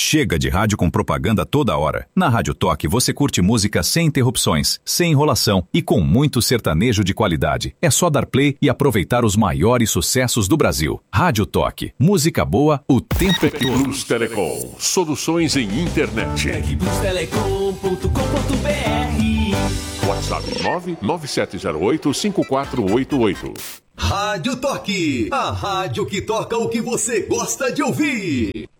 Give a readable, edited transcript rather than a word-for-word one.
Chega de rádio com propaganda toda hora. Na Rádio Toque você curte música sem interrupções, sem enrolação e com muito sertanejo de qualidade. É só dar play e aproveitar os maiores sucessos do Brasil. Rádio Toque. Música boa o tempo todo. TecPlus Telecom. Soluções em internet. TecPlusTelecom.com.br. WhatsApp 99708-5488. Rádio Toque. A rádio que toca o que você gosta de ouvir.